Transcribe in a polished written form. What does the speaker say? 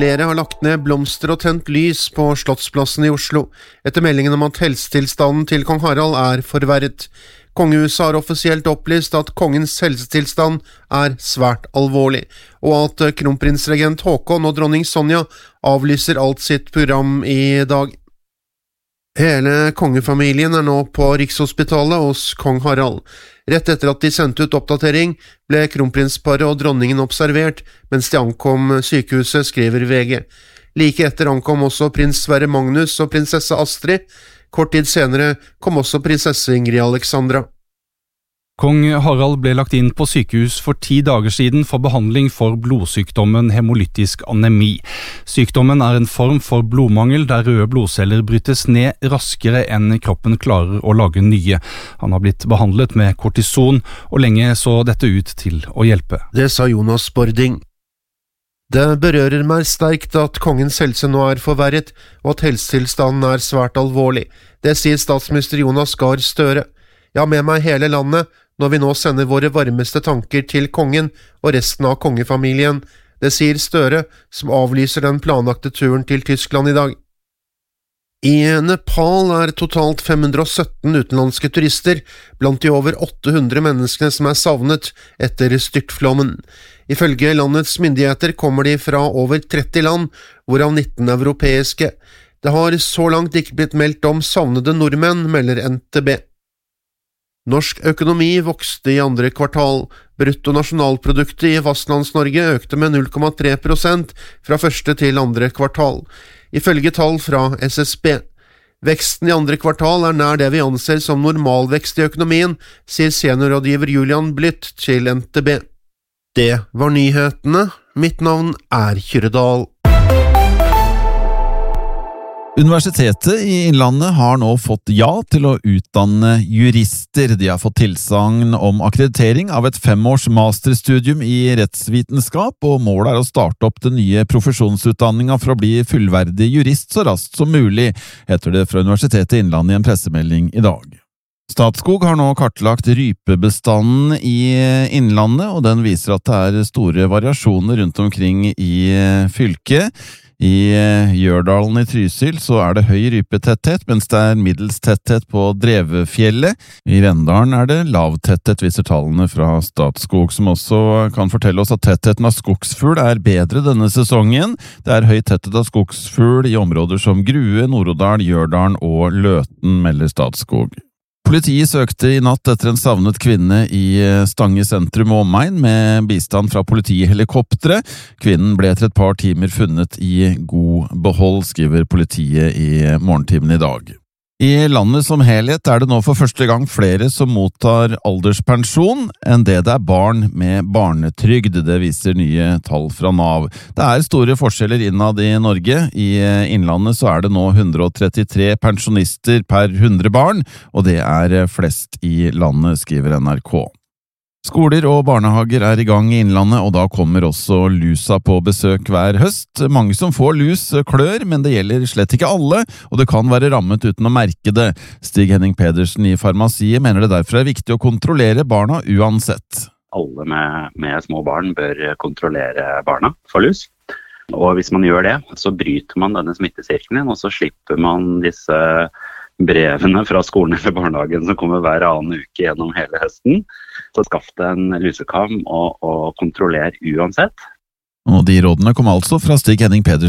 flere har lagt ned blomster og tent lys på Slottsplassen i Oslo, etter meldingen om at helsetilstanden til kong Harald er forverret. Kongehuset har offisielt opplyst at kongens helsetilstand er svært alvorlig, og at kronprinsregent Håkon og dronning Sonja avlyser alt sitt program i dag. Hele kongefamilien er nå på Rikshospitalet hos kong Harald. Rett etter at de sendte ut oppdatering, ble kronprinsparet og dronningen observert mens de ankom sykehuset, skriver VG. Like etter ankom også prins Sverre Magnus og prinsesse Astrid. Kort tid senere kom også prinsesse Ingrid Alexandra. Kong Harald ble lagt inn på sykehus for 10 dager siden for behandling for blodsykdommen hemolytisk anemi. Sykdommen er en form for blodmangel der røde blodceller brytes ned raskere enn kroppen klarer å lage nye. Han har blitt behandlet med kortison, og lenge så dette ut til å hjelpe. Det sa Jonas Bording. Det berører meg sterkt at kongens helse nå er forverret, og at helsetilstanden er svært alvorlig. Det sier statsminister Jonas Gahr Støre. Jeg har med meg hele landet når vi nå sender våre varmeste tanker til kongen og resten av kongefamilien. Det sier Støre, som avlyser den planlagte turen til Tyskland i dag. I Nepal er totalt 517 utenlandske turister, blant de over 800 menneskene som er savnet etter styrtflommen. Ifølge landets myndigheter kommer de fra over 30 land, hvorav 19 europeiske. Det har så langt ikke blitt meldt om savnede nordmenn, melder NTB. Norsk økonomi vokste i andre kvartal. Bruttonasjonalproduktet i Fastlands-Norge økte med 0,3% fra første til andre kvartal, ifølge tall fra SSB. Veksten i andre kvartal er nær det vi anser som normalvekst i økonomien, sier seniorrådgiver Julian Blytt til NTB. Det var nyhetene. Mitt navn er Kyrre Dahl. Universitetet i Innlandet har nå fått ja til å utdanne jurister. De har fått tilsagn om akkreditering av et 5-års masterstudium i rettsvitenskap, og målet er å starte opp den nye profesjonsutdanningen for å bli fullverdig jurist så raskt som mulig, heter det fra Universitetet i Innlandet i en pressemelding i dag. Statskog har nå kartlagt rypebestanden i Innlandet, og den viser at det er store variasjoner rundt omkring i fylket. I Gjørdalen i Trysil så er det høy rypetetthet, mens det er middels tetthet på Drevefjellet. I Rendalen er det lav tetthet, viser tallene fra Statskog, som også kan fortelle oss at tettheten av skogsfugl er bedre denne sesongen. Det er høy tetthet av skogsfugl i områder som Grue, Nord-Odal, Gjørdalen og Løten, melder Statskog. Politiet søkte i natt etter en savnet kvinne i Stange sentrum og omegn med bistand fra politihelikopteret. Kvinnen ble etter et par timer funnet i god behold, skriver politiet i morgentimen i dag. I landet som helhet er det nå for første gang flere som mottar alderspensjon enn det er barn med barnetrygd. Det viser nye tall fra Nav. Det er store forskjeller innad i Norge. I Innlandet så er det nå 133 pensjonister per 100 barn, og det er flest i landet, skriver NRK. Skoler og barnehager er i gang i Innlandet, og da kommer også lusa på besøk hver høst. Mange som får lus klør, men det gjelder slett ikke alle, og det kan være rammet uten å merke det. Stig Henning Pedersen i Farmasiet mener det derfor er viktig å kontrollere barna uansett. Alle med små barn bør kontrollere barna for lus. Og hvis man gjør det, så bryter man denne smittesirkelen, og så slipper man disse brevene fra skolen eller barnehagen som kommer hver annen uke gjennom hele høsten. Så skaff deg en lusekam og kontroller uansett. Og de rådene kom altså fra Stig Henning Pedersen.